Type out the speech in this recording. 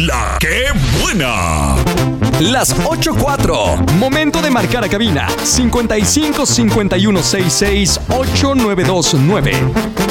¡La que buena! Las 8:04. Momento de marcar a cabina. 55 51 66 8929.